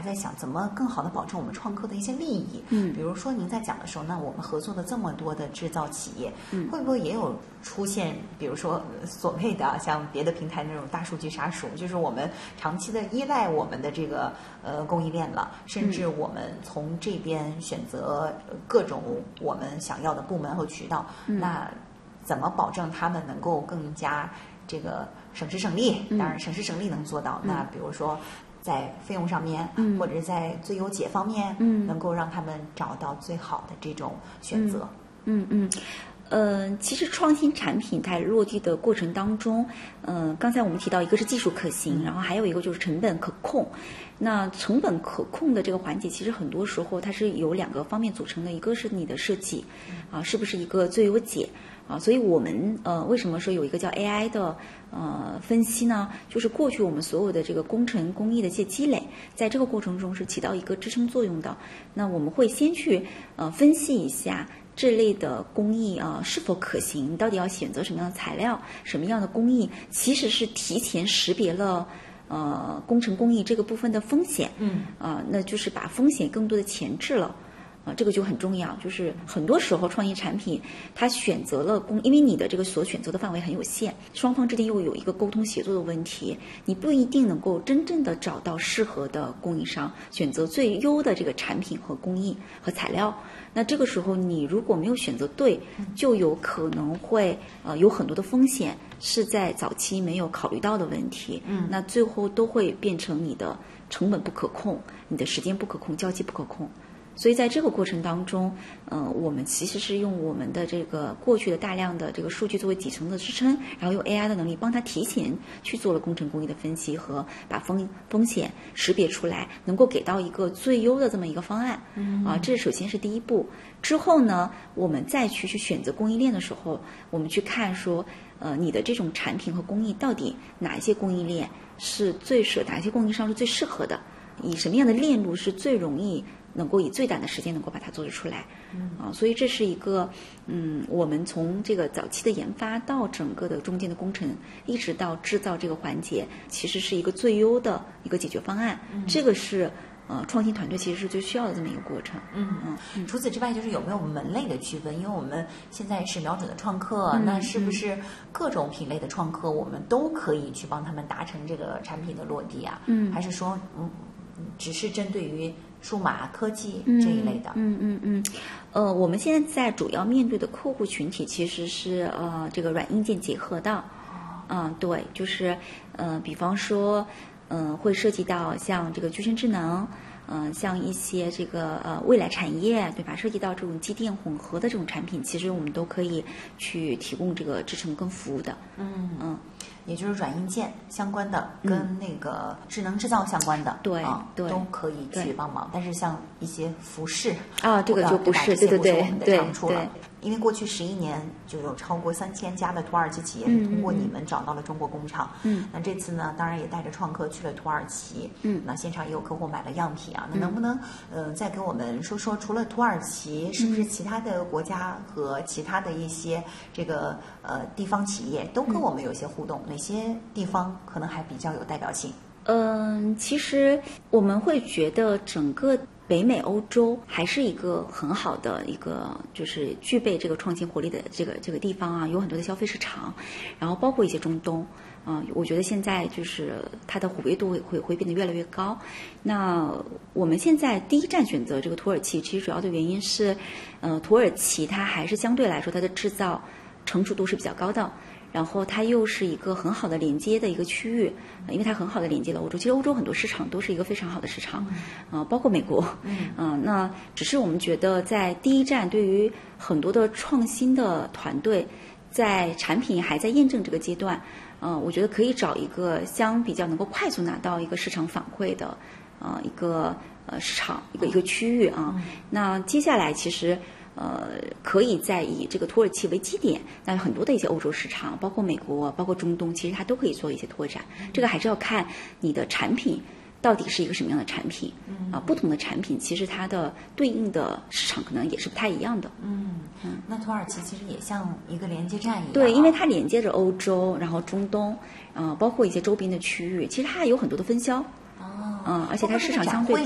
在想怎么更好的保证我们创客的一些利益。比如说您在讲的时候，那我们合作的这么多的制造企业，会不会也有出现，比如说所谓的像别的平台那种大数据杀熟，就是我们长期的依赖我们的这个供应链了，甚至我们从这边选择各种我们想要的部门和渠道，那怎么保证他们能够更加这个省时省力？当然省时省力能做到，那比如说在费用上面，或者是在最优解方面，能够让他们找到最好的这种选择。 其实创新产品在落地的过程当中，刚才我们提到一个是技术可行，然后还有一个就是成本可控。那成本可控的这个环节，其实很多时候它是由2个方面组成的，一个是你的设计，是不是一个最优解啊？所以我们为什么说有一个叫 AI 的分析呢？就是过去我们所有的这个工程工艺的一些积累，在这个过程中是起到一个支撑作用的。那我们会先去分析一下这类的工艺是否可行，到底要选择什么样的材料，什么样的工艺，其实是提前识别了工程工艺这个部分的风险，那就是把风险更多的前置了。这个就很重要，就是很多时候创业产品它选择了因为你的这个所选择的范围很有限，双方之间又有一个沟通协作的问题，你不一定能够真正的找到适合的供应商，选择最优的这个产品和工艺和材料。那这个时候你如果没有选择对，就有可能会有很多的风险是在早期没有考虑到的问题，那最后都会变成你的成本不可控，你的时间不可控，交期不可控。所以在这个过程当中，我们其实是用我们的这个过去的大量的这个数据作为底层的支撑，然后用 AI 的能力帮它提前去做了工程工艺的分析和把风险识别出来，能够给到一个最优的这么一个方案。这首先是第一步。之后呢，我们再去选择供应链的时候，我们去看说，你的这种产品和工艺到底哪一些供应链是哪些供应商是最适合的，以什么样的链路是最容易能够以最短的时间能够把它做得出来，所以这是一个，我们从这个早期的研发到整个的中间的工程，一直到制造这个环节，其实是一个最优的一个解决方案。这个是创新团队其实是最需要的这么一个过程。 除此之外，就是有没有门类的区分？因为我们现在是瞄准的创客，那是不是各种品类的创客，我们都可以去帮他们达成这个产品的落地啊？还是说，只是针对于数码科技这一类的？ 我们现在主要面对的客户群体其实是这个软硬件结合的。对，就是比方说会涉及到像这个具身智能，像一些这个未来产业，对吧？涉及到这种机电混合的这种产品，其实我们都可以去提供这个支撑跟服务的。 也就是软硬件相关的，跟那个智能制造相关的， 对， 都可以去帮忙。但是像一些服饰这个就不是，对， 我们的长处了。因为过去11年就有超过3000家的土耳其企业通过你们找到了中国工厂。那这次呢，当然也带着创客去了土耳其。那现场也有客户买了样品啊。那能不能再给我们说说，除了土耳其，是不是其他的国家和其他的一些这个地方企业都跟我们有一些互动？哪些地方可能还比较有代表性？ 其实我们会觉得整个北美、欧洲还是一个很好的一个，就是具备这个创新活力的这个地方啊，有很多的消费市场，然后包括一些中东。我觉得现在就是它的活跃度会变得越来越高。那我们现在第一站选择这个土耳其，其实主要的原因是，土耳其它还是相对来说它的制造成熟度是比较高的。然后它又是一个很好的连接的一个区域，因为它很好的连接了欧洲。其实欧洲很多市场都是一个非常好的市场，包括美国。那只是我们觉得在第一站，对于很多的创新的团队，在产品还在验证这个阶段，我觉得可以找一个比较能够快速拿到一个市场反馈的一个市场一个区域啊。那接下来其实。可以再以这个土耳其为基点，那很多的一些欧洲市场，包括美国，包括中东，其实它都可以做一些拓展。这个还是要看你的产品到底是一个什么样的产品。不同的产品其实它的对应的市场可能也是不太一样的。 那土耳其其实也像一个连接站一样。 对，因为它连接着欧洲，然后中东，包括一些周边的区域，其实它还有很多的分销。而且它市场相对